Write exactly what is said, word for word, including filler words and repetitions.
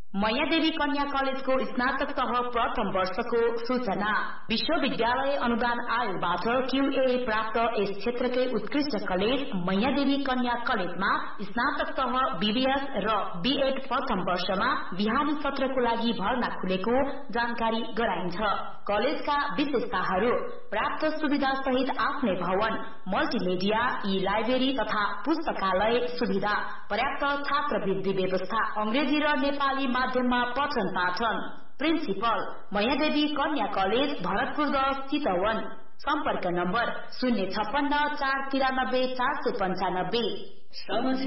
मैयादेवी कन्या कलेजको स्नातक तह प्रथम वर्षको सूचना। विश्वविद्यालय अनुदान आयोगबाट क्यूए प्राप्त यस क्षेत्रकै उत्कृष्ट कलेज मैयादेवी कन्या कलेजमा स्नातक तह बीबीएस र बीएड प्रथम वर्षमा बिहानी सत्रको लागि भर्ना खुलेको जानकारी गराइन्छ। कलेजका विशेषताहरू: प्राप्त सुविधा सहित आफ्नै भवन, मल्टिमिडिया, ई लाइब्रेरी तथा पुस्तकालय सुविधा, पर्याप्त छात्रवृत्ति व्यवस्था, अंग्रेजी र नेपाली माध्यममा पठन पाठन। प्रिन्सिपल मैयादेवी कन्या कलेज, भरतपुर दस, चितवन। सम्पर्क नम्बर शून्य छप्पन्न चार तिरानब्बे चार सय पञ्चानब्बे।